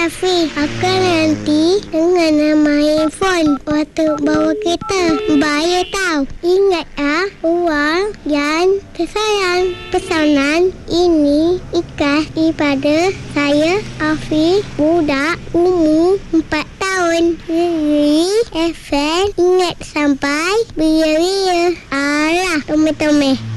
Afi, akan nanti dengan main phone waktu bawa kereta. Bahaya tau. Ingat uang yang tersayang. Pesanan ini ikhlas daripada saya, Afi, budak umur 4 tahun. FM, ingat sampai bila-bila. Alah, tome-tome.